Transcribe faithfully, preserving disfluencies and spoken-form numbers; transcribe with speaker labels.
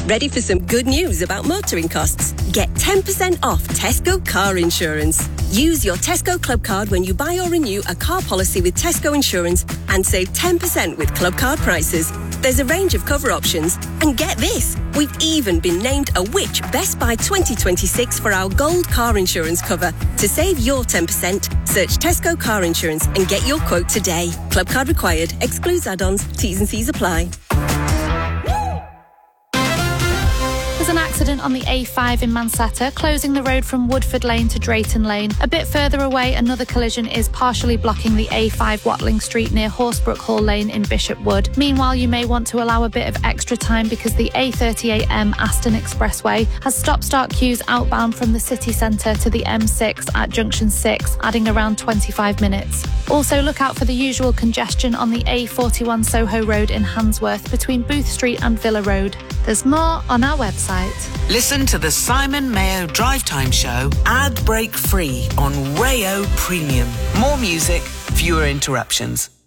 Speaker 1: Ready for some good news about motoring costs? Get ten percent off Tesco car insurance. Use your Tesco Club card when you buy or renew a car policy with Tesco Insurance and save ten percent with Club card prices. There's a range of cover options. And get this, we've even been named a Which Best Buy twenty twenty-six for our gold car insurance cover. To save your ten percent, search Tesco Car Insurance and get your quote today. Club card required. Excludes add-ons. T's and C's apply.
Speaker 2: There's an accident on the A five in Mansetta, closing the road from Woodford Lane to Drayton Lane. A bit further away, another collision is partially blocking the A five Watling Street near Horsebrook Hall Lane in Bishop Wood. Meanwhile, you may want to allow a bit of extra time because the A thirty-eight M Aston Expressway has stop-start queues outbound from the city centre to the M six at junction six, adding around twenty-five minutes. Also, look out for the usual congestion on the A forty-one Soho Road in Handsworth between Booth Street and Villa Road. There's more on our website.
Speaker 3: Listen to the Simon Mayo Drive Time Show ad break free on Rayo Premium. More music, fewer interruptions.